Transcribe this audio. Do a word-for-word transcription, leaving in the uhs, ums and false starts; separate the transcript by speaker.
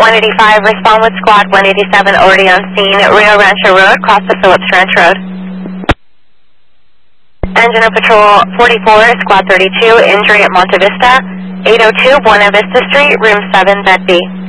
Speaker 1: one eighty-five, respond with Squad one eighty-seven already on scene, Rio Rancho Road, cross the Phillips Ranch Road. Engine of Patrol forty-four, Squad thirty-two, injury at Monte Vista, eight oh two Buena Vista Street, room seven, bed B.